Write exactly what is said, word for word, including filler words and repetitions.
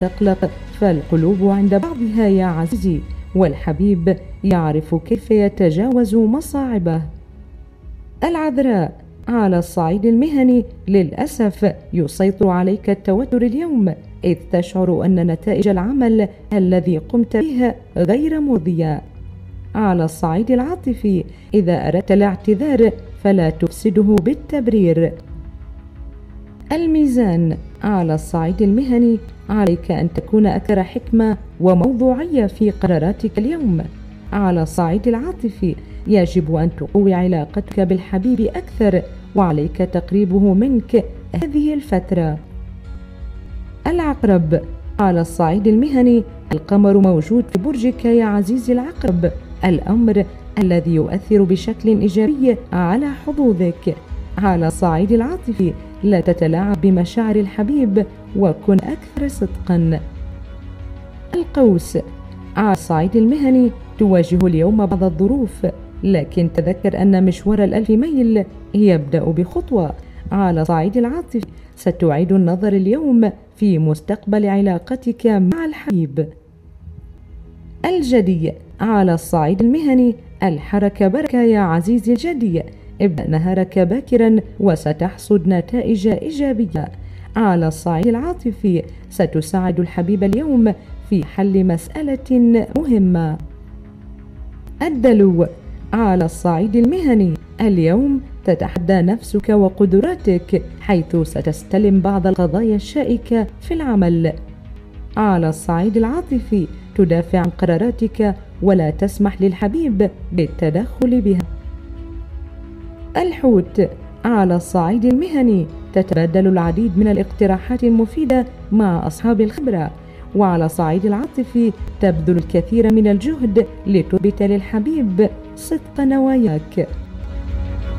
تقلق، فالقلوب عند بعضها يا عزيزي، والحبيب يعرف كيف يتجاوز مصاعبه. العذراء: على الصعيد المهني للأسف يسيطر عليك التوتر اليوم، إذ تشعر أن نتائج العمل الذي قمت به غير مرضية. على الصعيد العاطفي: إذا أردت الاعتذار فلا تفسده بالتبرير. الميزان: على الصعيد المهني عليك أن تكون أكثر حكمة وموضوعية في قراراتك اليوم. على الصعيد العاطفي يجب أن تقوي علاقتك بالحبيب أكثر، وعليك تقريبه منك هذه الفترة. العقرب: على الصعيد المهني القمر موجود في برجك يا عزيزي العقرب، الأمر الذي يؤثر بشكل إيجابي على حظوظك. على الصعيد العاطفي لا تتلاعب بمشاعر الحبيب وكن أكثر صدقا. القوس: على الصعيد المهني تواجه اليوم بعض الظروف، لكن تذكر أن مشوار الألف ميل يبدأ بخطوة. على الصعيد العاطفي ستعيد النظر اليوم في مستقبل علاقتك مع الحبيب. الجدي: على الصعيد المهني الحركة بركة يا عزيزي الجدي، ابدأ نهارك باكرا وستحصد نتائج إيجابية. على الصعيد العاطفي ستساعد الحبيب اليوم في حل مسألة مهمة. الدلو: على الصعيد المهني اليوم تتحدى نفسك وقدراتك، حيث ستستلم بعض القضايا الشائكة في العمل. على الصعيد العاطفي تدافع عن قراراتك ولا تسمح للحبيب بالتدخل بها. الحوت: على الصعيد المهني تتبادل العديد من الاقتراحات المفيدة مع أصحاب الخبرة، وعلى الصعيد العاطفي تبذل الكثير من الجهد لتثبت للحبيب صدق نواياك.